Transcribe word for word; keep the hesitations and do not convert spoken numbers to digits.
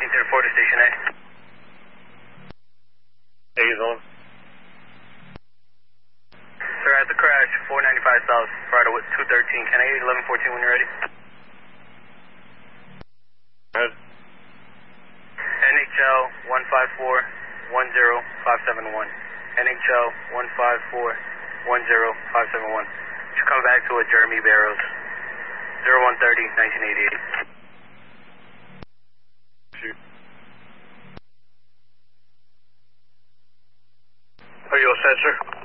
thirteen thirty-four to Station A. He's on. Sir, at the crash, four ninety-five South, Friday with two thirteen. Can I get eleven fourteen when you're ready? Good. N H L one five four one zero five seven one. N H L one five four one zero five seven one. Should come back to a Jeremy Barrows. zero one thirty nineteen eighty-eight. Shoot. Are you all set, sir?